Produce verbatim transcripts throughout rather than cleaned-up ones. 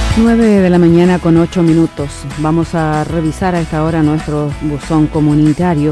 nueve de la mañana con ocho minutos. Vamos a revisar a esta hora nuestro buzón comunitario.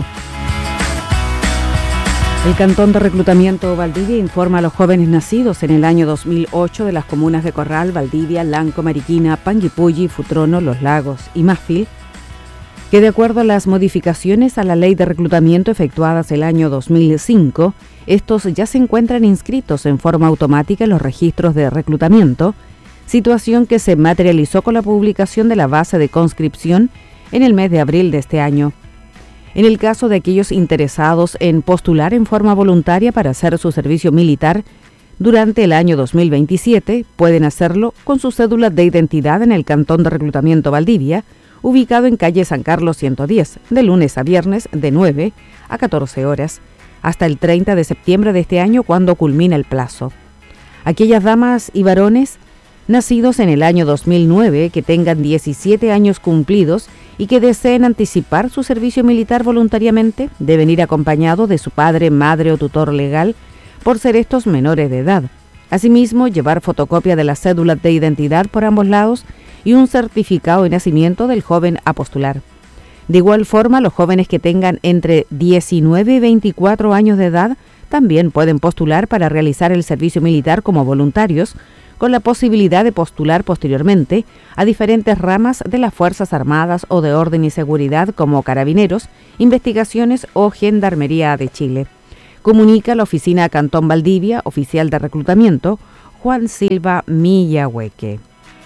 El Cantón de Reclutamiento Valdivia informa a los jóvenes nacidos en el año dos mil ocho de las comunas de Corral, Valdivia, Lanco, Mariquina, Panguipulli, Futrono, Los Lagos y Másfil que de acuerdo a las modificaciones a la ley de reclutamiento efectuadas el año dos mil cinco, estos ya se encuentran inscritos en forma automática en los registros de reclutamiento, situación que se materializó con la publicación de la base de conscripción en el mes de abril de este año. En el caso de aquellos interesados en postular en forma voluntaria para hacer su servicio militar durante el año dos mil veintisiete, pueden hacerlo con su cédula de identidad en el Cantón de Reclutamiento Valdivia, ubicado en calle San Carlos ciento diez, de lunes a viernes de nueve a catorce horas, hasta el treinta de septiembre de este año, cuando culmina el plazo. Aquellas damas y varones nacidos en el año dos mil nueve que tengan diecisiete años cumplidos y que deseen anticipar su servicio militar voluntariamente deben ir acompañados de su padre, madre o tutor legal, por ser estos menores de edad. Asimismo, llevar fotocopia de la cédula de identidad por ambos lados y un certificado de nacimiento del joven a postular. De igual forma, los jóvenes que tengan entre diecinueve y veinticuatro años de edad también pueden postular para realizar el servicio militar como voluntarios, con la posibilidad de postular posteriormente a diferentes ramas de las Fuerzas Armadas o de Orden y Seguridad como Carabineros, Investigaciones o Gendarmería de Chile. Comunica la Oficina Cantón Valdivia, oficial de reclutamiento, Juan Silva Millahueque.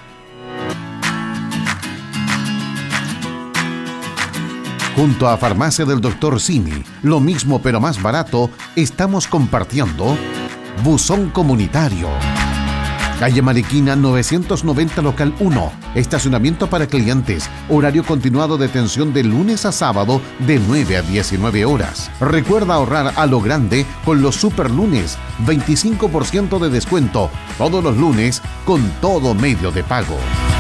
Junto a Farmacia del Doctor Simi, lo mismo pero más barato, estamos compartiendo Buzón Comunitario. Calle Mariquina novecientos noventa, local uno. Estacionamiento para clientes. Horario continuado de atención de lunes a sábado de nueve a diecinueve horas. Recuerda ahorrar a lo grande con los super lunes. veinticinco por ciento de descuento todos los lunes con todo medio de pago.